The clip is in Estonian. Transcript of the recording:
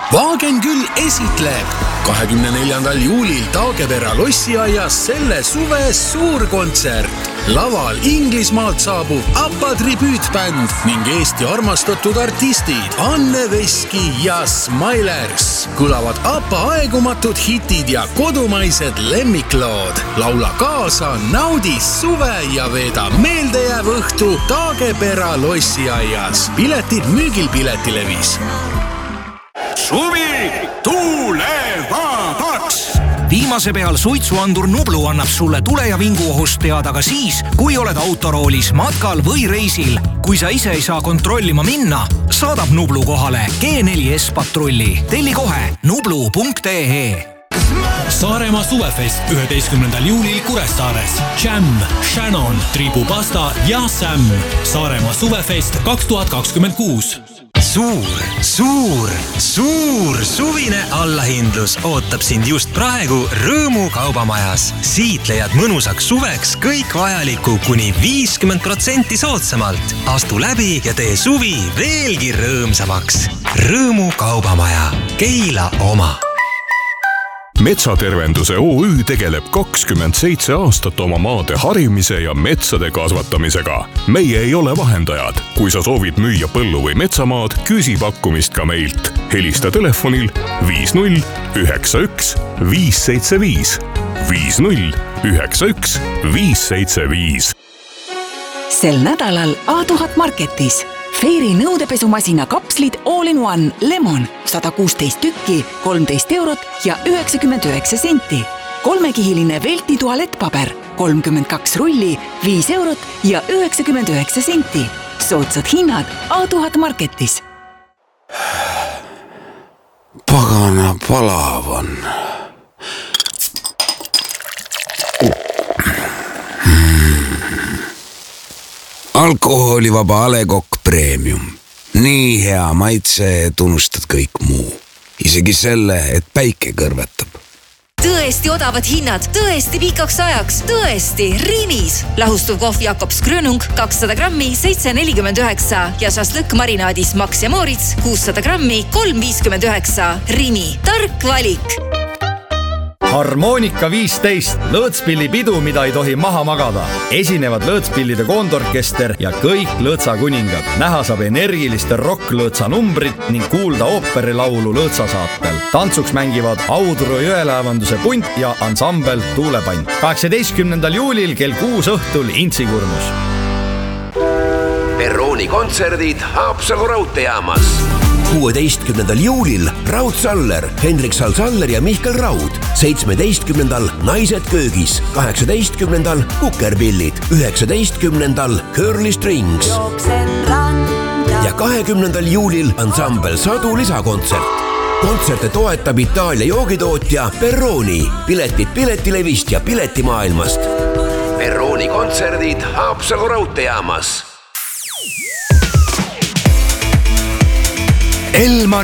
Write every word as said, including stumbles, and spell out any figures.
Vaagen küll esitleb kahekümne neljandal juulil Taagepera lossiaias selle suve suurkontsert. Laval Inglismaalt saabub Appa tribüütbänd ning Eesti armastatud artistid Anne Veski ja Smilers. Kõlavad Appa aegumatud hitid ja kodumaised lemmiklood. Laula kaasa, naudi suve ja veeda meeldejääv õhtu Taagepera lossiaias. Piletid müügil Piletilevis. Suvi tulevabaks! Viimase peal suitsuandur Nublu annab sulle tule- ja vinguohust teada ka siis, kui oled autoroolis, matkal või reisil. Kui sa ise ei saa kontrollima minna, saadab Nublu kohale G neli S patrulli. Telli kohe nublu punkt ee. Saaremaa suvefest üheteistkümnendal juulil Kuressaares. Jam, Shannon, Tribupasta ja Sam. Saaremaa suvefest kaks tuhat kakskümmend kuus. Suur, suur, suur suvine allahindlus ootab sind just praegu Rõõmu kaubamajas. Siit leiad mõnusaks suveks kõik vajaliku kuni viiskümmend protsenti soodsamalt. Astu läbi ja tee suvi veelgi rõõmsamaks. Rõõmu kaubamaja. Keila oma. Metsatervenduse O Ü tegeleb kakskümmend seitse aastat oma maade harimise ja metsade kasvatamisega. Meie ei ole vahendajad. Kui sa soovid müüa põllu või metsamaad, küsi pakkumist ka meilt. Helista telefonil viis null üheksa üks viis seitse viis. viis null üheksa üks viis seitse viis. Sel nädalal A tuhat Marketis. Fairy nõudepesumasina kapslid All in One Lemon sada kuusteist tükki, kolmteist eurot ja üheksakümmend üheksa senti. Kolmekihiline Velti tualettpaber kolmkümmend kaks rulli, viis eurot ja üheksakümmend üheksa senti. Soodsad hinnad A tuhat Marketis. Pagana palav on. Alkoholivaba A Le Coq Premium. Nii hea maitse, tunnustad kõik muu. Isegi selle, et päike kõrvetab. Tõesti odavad hinnad, tõesti pikaks ajaks, tõesti Rimis. Lahustuv kohv Jakobs Grönung kakssada grammi, seitse nelikümmend üheksa ja šašlõkk marinaadis Max ja Moritz kuussada grammi, kolm viiskümmend üheksa. Rimi, tark valik. Harmonika viisteist, lõõtspillipidu, mida ei tohi maha magada. Esinevad lõõtspillide koondorkester ja kõik lõõtsakuningad. Näha saab energiliste rock-lõõtsa numbrit ning kuulda ooperilaulu lõõtsasaatel. Tantsuks mängivad Audru jõelaevanduse punt ja ansambel Tuulepant. kaheksateistkümnendal juulil kell kuus õhtul Intsigurmus. Perrooni kontserdid Haapsalu raudteejaamas. kuueteistkümnendal juulil Raud Saller, Hendrik Sal-Saller ja Mihkel Raud. seitsmeteistkümnendal Naised köögis, kaheksateistkümnendal Kukerpillid, üheksateistkümnendal Curly Strings ja kahekümnendal juulil ansambel Sadu lisakontsert. Kontserte toetab Itaalia joogitootja Perrooni. Piletid Piletilevist ja Piletimaailmast. Perrooni kontserdid Haapsalu raudteejaamas. Elmar